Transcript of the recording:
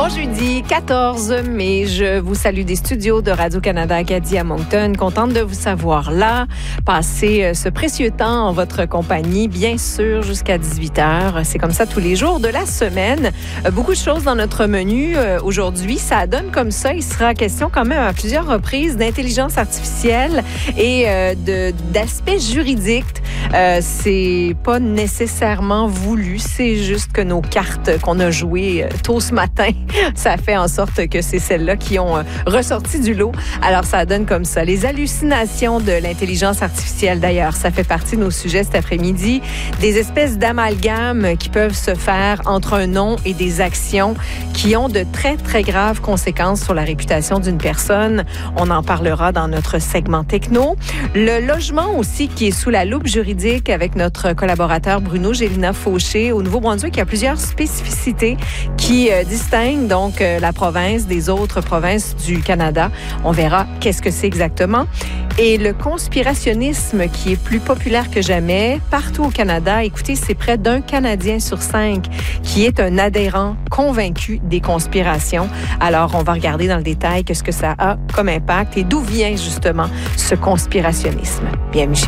Bon jeudi 14 mai, je vous salue des studios de Radio-Canada Acadie à Moncton. Contente de vous savoir là. Passez ce précieux temps en votre compagnie, bien sûr, jusqu'à 18h. C'est comme ça tous les jours de la semaine. Beaucoup de choses dans notre menu aujourd'hui. Ça donne comme ça. Il sera question quand même à plusieurs reprises d'intelligence artificielle et d'aspects juridiques. C'est pas nécessairement voulu. C'est juste que nos cartes qu'on a jouées tôt ce matin, ça fait en sorte que c'est celles-là qui ont ressorti du lot. Alors, ça donne comme ça. Les hallucinations de l'intelligence artificielle, d'ailleurs, ça fait partie de nos sujets cet après-midi. Des espèces d'amalgames qui peuvent se faire entre un nom et des actions qui ont de très, très graves conséquences sur la réputation d'une personne. On en parlera dans notre segment techno. Le logement aussi qui est sous la loupe juridique avec notre collaborateur Bruno Gélina-Fauché. Au Nouveau-Brunswick, il y a plusieurs spécificités qui distinguent donc la province des autres provinces du Canada. On verra qu'est-ce que c'est exactement. Et le conspirationnisme qui est plus populaire que jamais partout au Canada. Écoutez, c'est près d'un Canadien sur 5 qui est un adhérent convaincu des conspirations. Alors, on va regarder dans le détail qu'est-ce que ça a comme impact et d'où vient justement ce conspirationnisme. Bienvenue chez